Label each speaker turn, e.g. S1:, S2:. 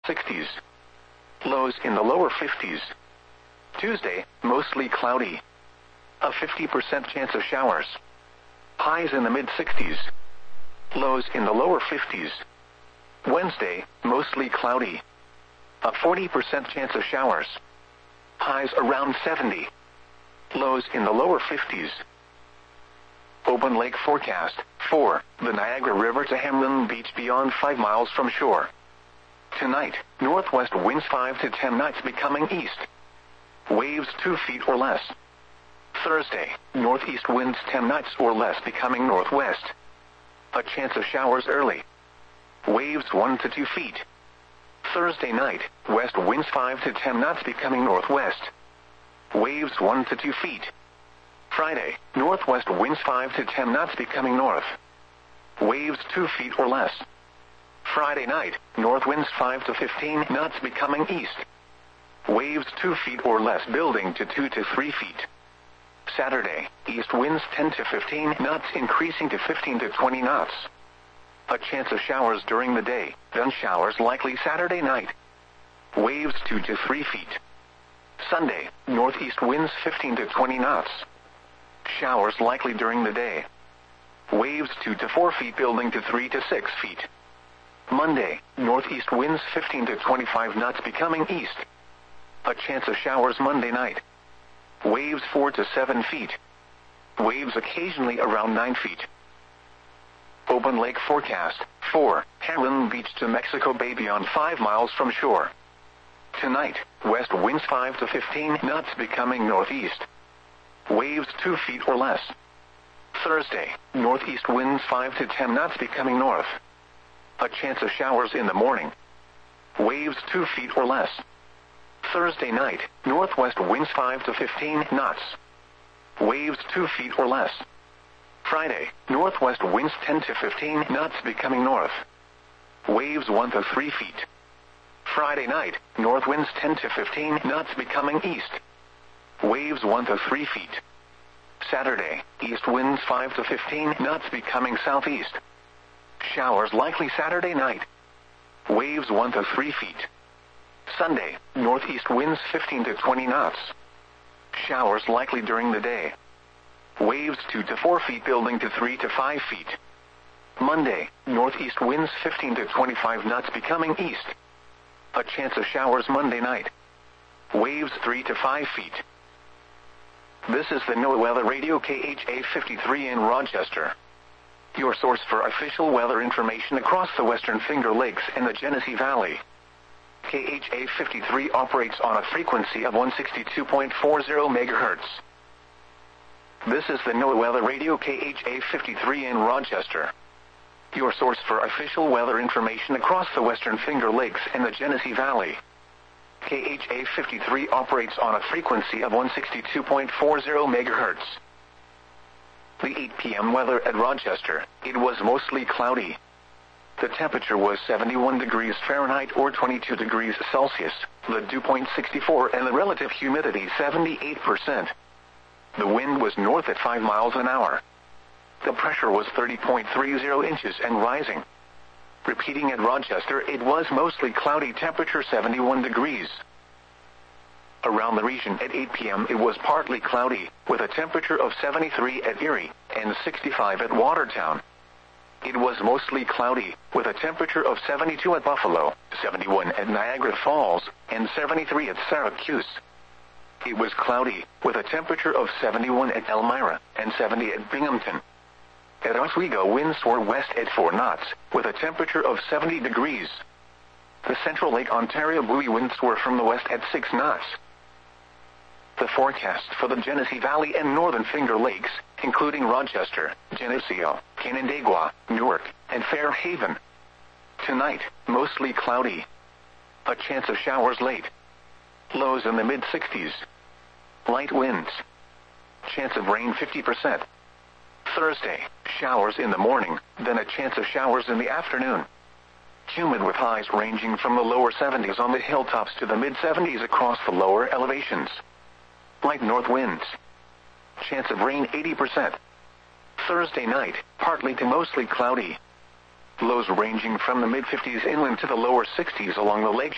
S1: 60s. Lows in the lower 50s. Tuesday, mostly cloudy. A 50% chance of showers. Highs in the mid-60s. Lows in the lower 50s. Wednesday, mostly cloudy. A 40% chance of showers. Highs around 70. Lows in the lower 50s. Open lake forecast. 4. The Niagara River to Hamlin Beach beyond 5 miles from shore. Tonight, northwest winds 5 to 10 knots becoming east. Waves 2 feet or less. Thursday, northeast winds 10 knots or less becoming northwest. A chance of showers early. Waves 1 to 2 feet. Thursday night, west winds 5 to 10 knots becoming northwest. Waves 1 to 2 feet. Friday, northwest winds 5 to 10 knots becoming north. Waves 2 feet or less. Friday night, north winds 5 to 15 knots becoming east. Waves 2 feet or less building to 2 to 3 feet. Saturday, east winds 10 to 15 knots increasing to 15 to 20 knots. A chance of showers during the day, then showers likely Saturday night. Waves 2 to 3 feet. Sunday, northeast winds 15 to 20 knots. Showers likely during the day. Waves 2 to 4 feet building to 3 to 6 feet. Monday, northeast winds 15 to 25 knots becoming east. A chance of showers Monday night. Waves 4 to 7 feet. Waves occasionally around 9 feet. Open lake forecast. 4. Hamlin Beach to Mexico Bay beyond 5 miles from shore. Tonight, west winds 5 to 15 knots becoming northeast. Waves 2 feet or less. Thursday, northeast winds 5 to 10 knots becoming north. A chance of showers in the morning. Waves 2 feet or less. Thursday night, northwest winds 5 to 15 knots. Waves 2 feet or less. Friday, northwest winds 10 to 15 knots becoming north. Waves 1 to 3 feet. Friday night, north winds 10 to 15 knots becoming east. Waves 1 to 3 feet. Saturday, east winds 5 to 15 knots becoming southeast. Showers likely Saturday night. Waves 1 to 3 feet. Sunday, northeast winds 15 to 20 knots. Showers likely during the day. Waves 2 to 4 feet building to 3 to 5 feet. Monday, northeast winds 15 to 25 knots becoming east. A chance of showers Monday night. Waves 3 to 5 feet. This is the NOAA Weather Radio KHA 53 in Rochester. Your source for official weather information across the Western Finger Lakes and the Genesee Valley. KHA 53 operates on a frequency of 162.40 MHz. This is the NOAA Weather Radio KHA 53 in Rochester. Your source for official weather information across the Western Finger Lakes and the Genesee Valley. KHA 53 operates on a frequency of 162.40 MHz. The 8 p.m. weather at Rochester, it was mostly cloudy. The temperature was 71 degrees Fahrenheit or 22 degrees Celsius, the dew point 64 and the relative humidity 78%. The wind was north at 5 miles an hour. The pressure was 30.30 inches and rising. Repeating at Rochester, it was mostly cloudy, temperature 71 degrees. Around the region at 8 p.m. it was partly cloudy, with a temperature of 73 at Erie and 65 at Watertown. It was mostly cloudy, with a temperature of 72 at Buffalo, 71 at Niagara Falls, and 73 at Syracuse. It was cloudy, with a temperature of 71 at Elmira and 70 at Binghamton. At Oswego, winds were west at 4 knots, with a temperature of 70 degrees. The Central Lake Ontario buoy winds were from the west at 6 knots. The forecast for the Genesee Valley and Northern Finger Lakes, including Rochester, Geneseo, Canandaigua, Newark, and Fairhaven. Tonight, mostly cloudy. A chance of showers late. Lows in the mid-60s. Light winds. Chance of rain 50%. Thursday, showers in the morning, then a chance of showers in the afternoon. Humid with highs ranging from the lower 70s on the hilltops to the mid-70s across the lower elevations. Light north winds. Chance of rain 80%. Thursday night, partly to mostly cloudy. Lows ranging from the mid-50s inland to the lower 60s along the lake